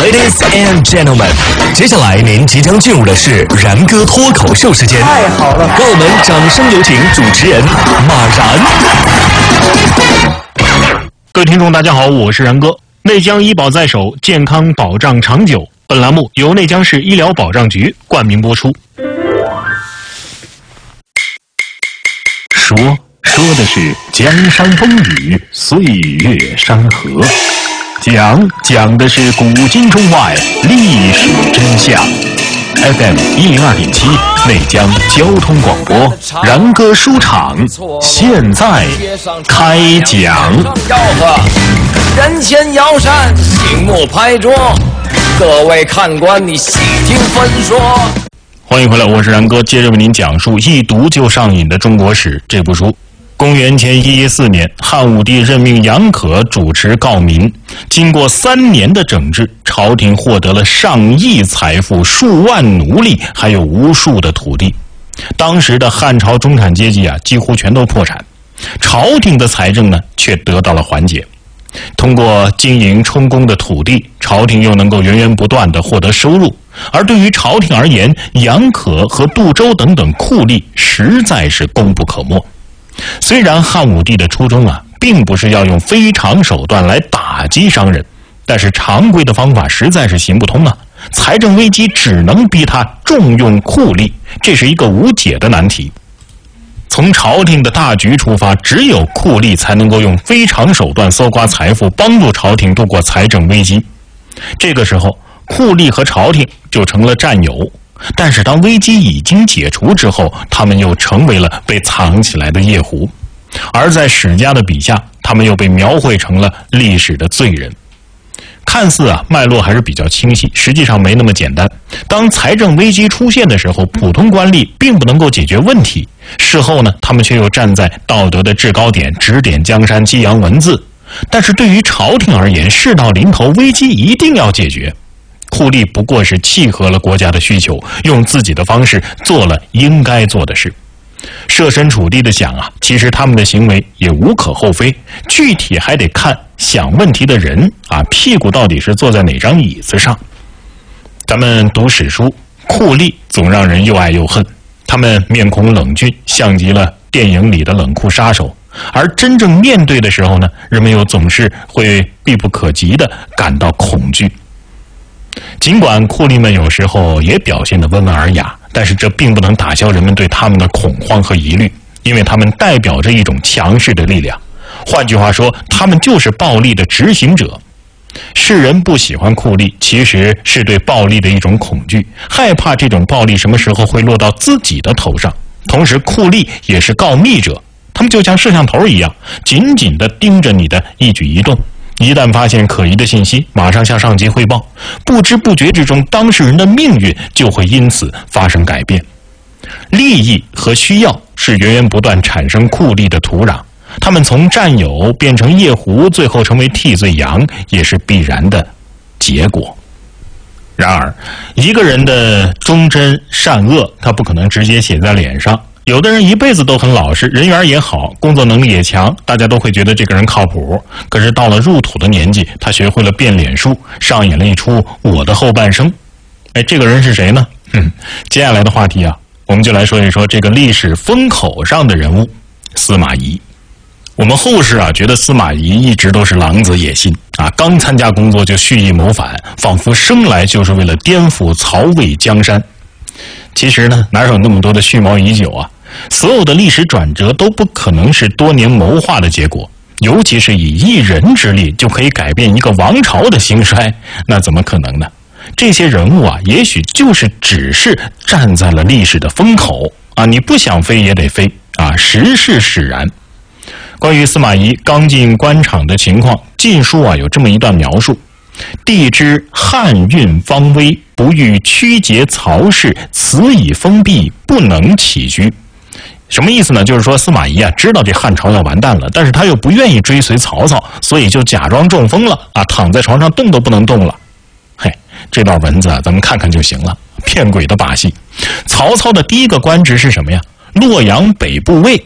Ladies and gentlemen， 接下来您即将进入的是然哥脱口秀时间。 太好了， 让我们掌声有请主持人马然。 各位听众大家好，我是然哥。内江医保在手，健康保障长久。本栏目由内江市医疗保障局冠名播出。说的是江山风雨，岁月山河；讲的是古今中外历史真相。FM 102.7内江交通广播，然哥书场现在开讲。 吆喝，人前摇扇，醒目拍桌，各位看官，你细听分说。 欢迎回来，我是然哥，接着为您讲述一读就上瘾的中国史这部书。公元前114年，汉武帝任命杨可主持告民。经过3年的整治，朝廷获得了上亿财富、数万奴隶，还有无数的土地。当时的汉朝中产阶级几乎全都破产，朝廷的财政呢却得到了缓解。通过经营充公的土地，朝廷又能够源源不断地获得收入。而对于朝廷而言，杨可和杜周等等酷吏实在是功不可没。虽然汉武帝的初衷并不是要用非常手段来打击商人，但是常规的方法实在是行不通财政危机只能逼他重用酷吏，这是一个无解的难题。从朝廷的大局出发，只有酷吏才能够用非常手段搜刮财富，帮助朝廷度过财政危机。这个时候，酷吏和朝廷就成了战友。但是当危机已经解除之后，他们又成为了被藏起来的夜壶，而在史家的笔下，他们又被描绘成了历史的罪人。看似脉络还是比较清晰，实际上没那么简单。当财政危机出现的时候，普通官吏并不能够解决问题，事后呢，他们却又站在道德的制高点，指点江山，激扬文字。但是对于朝廷而言，事到临头，危机一定要解决。酷吏不过是契合了国家的需求，用自己的方式做了应该做的事。设身处地的想其实他们的行为也无可厚非，具体还得看想问题的人屁股到底是坐在哪张椅子上。咱们读史书，酷吏总让人又爱又恨，他们面孔冷峻，像极了电影里的冷酷杀手，而真正面对的时候呢，人们又总是会避不可及地感到恐惧。尽管酷吏们有时候也表现得温文尔雅，但是这并不能打消人们对他们的恐慌和疑虑，因为他们代表着一种强势的力量。换句话说，他们就是暴力的执行者。世人不喜欢酷吏，其实是对暴力的一种恐惧，害怕这种暴力什么时候会落到自己的头上。同时，酷吏也是告密者，他们就像摄像头一样，紧紧地盯着你的一举一动。一旦发现可疑的信息，马上向上级汇报，不知不觉之中，当事人的命运就会因此发生改变。利益和需要是源源不断产生酷吏的土壤，他们从战友变成夜壶，最后成为替罪羊，也是必然的结果。然而，一个人的忠贞善恶，他不可能直接写在脸上。有的人一辈子都很老实，人缘也好，工作能力也强，大家都会觉得这个人靠谱。可是到了入土的年纪，他学会了变脸术，上演了一出我的后半生。这个人是谁呢？接下来的话题我们就来说一说这个历史风口上的人物司马懿。我们后世觉得司马懿一直都是狼子野心刚参加工作就蓄意谋反，仿佛生来就是为了颠覆曹魏江山。其实呢，哪有那么多的蓄谋已久所有的历史转折都不可能是多年谋划的结果，尤其是以一人之力就可以改变一个王朝的兴衰，那怎么可能呢？这些人物也许只是站在了历史的风口你不想飞也得飞时势使然。关于司马懿刚进官场的情况，《晋书》有这么一段描述：帝知汉运方危，不欲曲节曹氏，此以封闭，不能起居。什么意思呢？就是说司马懿知道这汉朝要完蛋了，但是他又不愿意追随曹操，所以就假装中风了躺在床上动都不能动了。这段文字咱们看看就行了，骗鬼的把戏。曹操的第一个官职是什么呀？洛阳北部尉